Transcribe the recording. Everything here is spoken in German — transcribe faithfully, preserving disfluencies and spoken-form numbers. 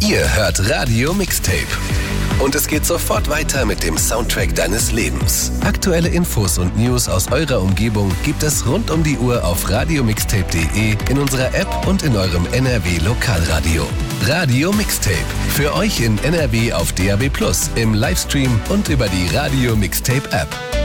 Ihr hört Radio Mixtape. Und es geht sofort weiter mit dem Soundtrack deines Lebens. Aktuelle Infos und News aus eurer Umgebung gibt es rund um die Uhr auf radiomixtape punkt de, in unserer App und in eurem N R W Lokalradio. Radio Mixtape. Für euch in N R W auf D A B plus, im Livestream und über die Radio Mixtape App.